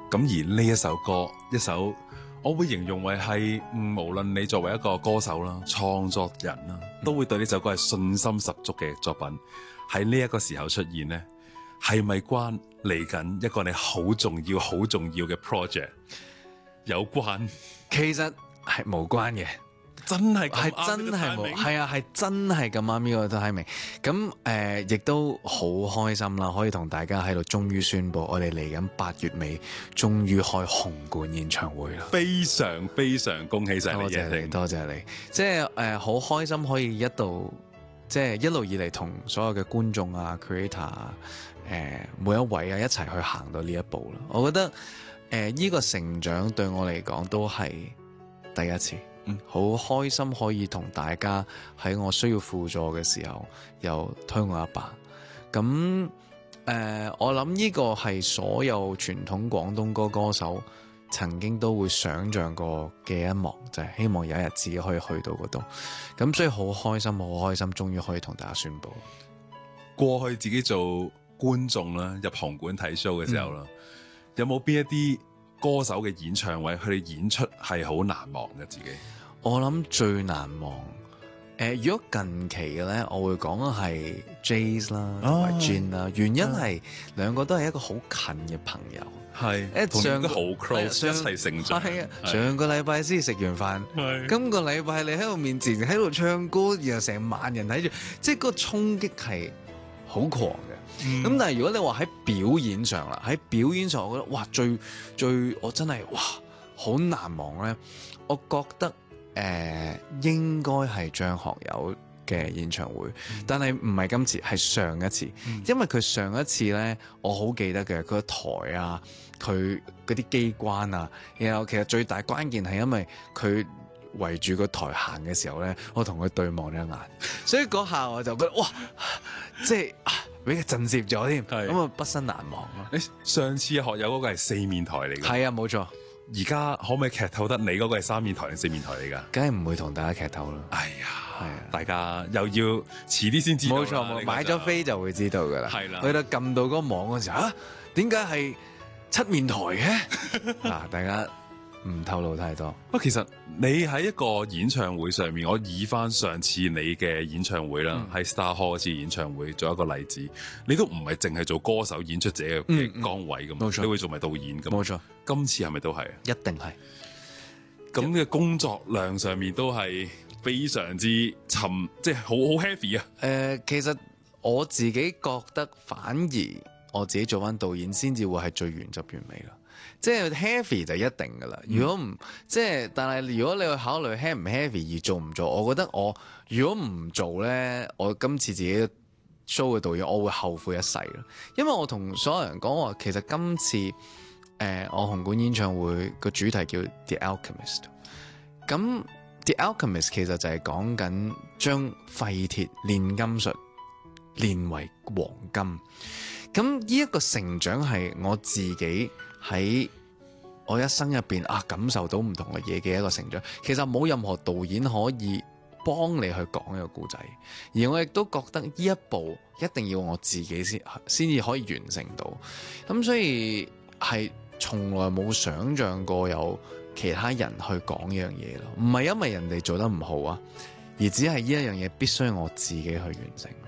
咁而呢一首歌，一首我會形容為係，無論你作為一個歌手啦、創作人啦，都會對呢首歌係信心十足嘅作品。喺呢一個時候出現呢，係咪關嚟緊一個你好重要、好重要嘅 project 有關？ 其實係無關嘅。 真係係真係冇，係啊，係真係咁啱呢個 timing。咁亦都好開心啦，可以同大家喺度終於宣佈，我哋嚟緊8月尾，終於開紅館演唱會啦！ 非常非常恭喜晒你， 多謝你，多謝你。即係好開心可以即係一路以嚟同所有嘅觀眾啊、creator 啊、每一位啊一齊去行到呢一步啦。我覺得呢個成長對我嚟講都係第一次。好開心可以同大家喺我需要輔助嘅時候又推我一把。咁我諗呢個係所有傳統廣東歌歌手曾經都會想像過嘅一幕，就係希望有一日自己可以去到嗰度。咁所以好開心，好開心，終於可以同大家宣佈。 過去自己做觀眾啦，入紅館睇 show 嘅時候啦，有冇邊一啲歌手嘅演唱會，佢哋演出係好難忘嘅自己？ 我諗最難忘，如果近期嘅咧，我會講係 Jace 啦同埋 Jin 啦，原因係兩個都係一個好近嘅朋友， 係同樣都好 close，一齊成長。 係啊，上個禮拜先食完飯，今個禮拜你喺我面前喺度唱歌，然後成萬人睇住，即係個衝擊係好狂嘅。咁但係如果你話喺表演上啦，喺表演上，我覺得哇最我真係哇好難忘咧，我覺得。應該係張學友嘅演唱會，但係唔係今次，係上一次，因為佢上一次呢，我好記得嘅，佢個台啊，佢嗰啲機關啊，然後其實最大關鍵係因為佢圍住個台行嘅時候呢，我同佢對望咗一眼，所以嗰下我就覺得哇，即係俾佢震懾咗添，咁啊畢生難忘咯。 上次學友嗰個係4面台嚟嘅， 係啊，冇錯。 而家可唔可以劇透得你嗰個係3面台定4面台嚟㗎？ 梗係唔會同大家劇透啦。 哎呀，係啊，大家又要遲啲先知道。 冇錯，買咗飛就會知道㗎啦。 係啦， 去到撳到嗰個網嗰時候，點解係7面台嘅？嗱，大家唔透露太多。 不過其實你喺一個演唱會上面，我以翻上次你嘅演唱會啦，喺 Star Hall 嗰次演唱會做一個例子，你都唔係淨係做歌手演出者嘅崗位咁， 冇錯， 你會做埋導演咁。 冇錯， 今次係咪都係？ 一定係。 咁嘅工作量上面都係非常之沉，即係好 heavy 啊。 其實我自己覺得，反而我自己做翻導演先至會係最原汁原味啦。即係 heavy 就一定噶啦，如果唔即係，但係如果你去考慮 heavy 唔 heavy 而做唔做，我覺得我如果唔做咧，我今次自己 show 嘅導演，我會後悔一世咯。因為我同所有人講話，其實今次我紅館演唱會個主題叫 The Alchemist。咁 The Alchemist 其實就係講緊將廢鐵煉金術煉為黃金。咁呢一個成長係我自己喺我一生入邊感受到唔同嘅嘢嘅一個成長。其實冇任何導演可以幫你去講一個故仔，而我亦都覺得呢一步一定要我自己先至可以完成到。咁所以係從來冇想像過有其他人去講呢樣嘢咯，唔係因為人哋做得唔好啊，而只係呢一樣嘢必須我自己去完成。